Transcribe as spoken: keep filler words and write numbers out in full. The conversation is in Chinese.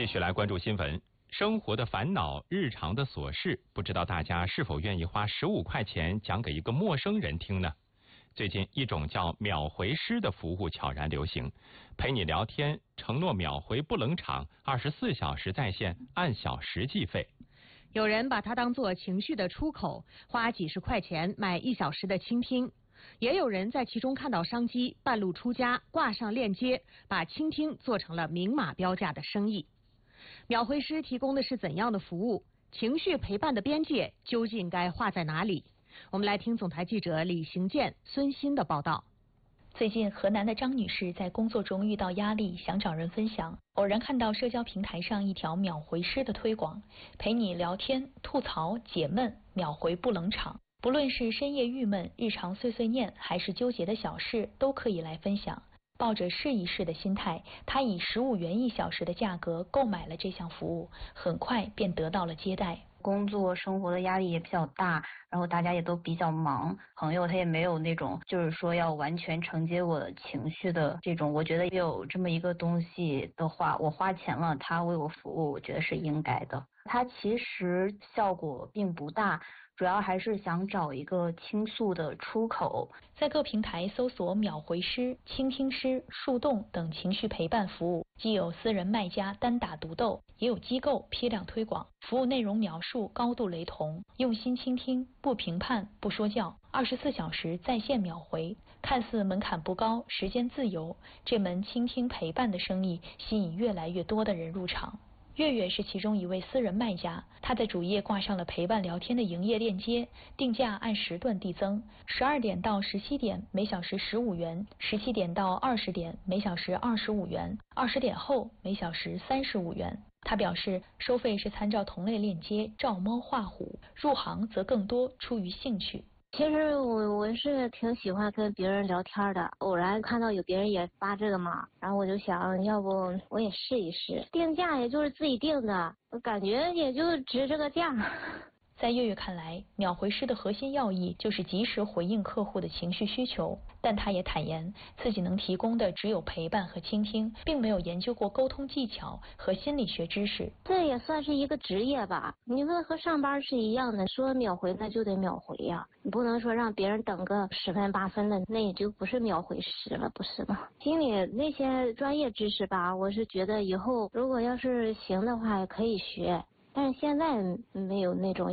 继续来关注新闻。生活的烦恼，日常的琐事，不知道大家是否愿意花十五块钱讲给一个陌生人听呢？最近一种叫秒回师的服务悄然流行，陪你聊天，承诺秒回不冷场，二十四小时在线，按小时计费。 有人把它当作情绪的出口，花几十块钱买一小时的倾听。也有人在其中看到商机，半路出家，挂上链接，把倾听做成了明码标价的生意。秒回师提供的是怎样的服务？情绪陪伴的边界究竟该画在哪里？我们来听总台记者李行健、孙鑫的报道。 最近，河南的张女士在工作中遇到压力，想找人分享，偶然看到社交平台上一条秒回师的推广，陪你聊天、吐槽、解闷，秒回不冷场。不论是深夜郁闷、日常碎碎念，还是纠结的小事，都可以来分享。抱着试一试的心态，他以十五元一小时的价格购买了这项服务，很快便得到了接待。 工作生活的压力也比较大，然后大家也都比较忙，朋友他也没有那种就是说要完全承接我的情绪的这种，我觉得有这么一个东西的话，我花钱了，他为我服务，我觉得是应该的。它其实效果并不大，主要还是想找一个倾诉的出口。 在各平台搜索秒回师、倾听师、树洞等情绪陪伴服务，既有私人卖家单打独斗，也有机构批量推广。服务内容描述高度雷同，用心倾听，不评判，不说教，二十四小时在线秒回。看似门槛不高，时间自由，这门倾听陪伴的生意吸引越来越多的人入场。月月是其中一位私人卖家，他在主页挂上了陪伴聊天的营业链接，定价按时段递增，十二点到十七点每小时十五元，十七点到二十点每小时二十五元，二十点后每小时三十五元。他表示，收费是参照同类链接照猫画虎，入行则更多出于兴趣。 其实我我是挺喜欢跟别人聊天的，偶然看到有别人也发这个嘛，然后我就想要不我也试一试。定价也就是自己定的，我感觉也就值这个价。 在月月看来，秒回师的核心要义就是及时回应客户的情绪需求，但他也坦言自己能提供的只有陪伴和倾听，并没有研究过沟通技巧和心理学知识。 这也算是一个职业吧，你说和上班是一样的，说秒回那就得秒回呀、啊，你不能说让别人等个十分八分的，那也就不是秒回师了，不是吗？心理那些专业知识吧，我是觉得以后如果要是行的话可以学，但是现在没有那种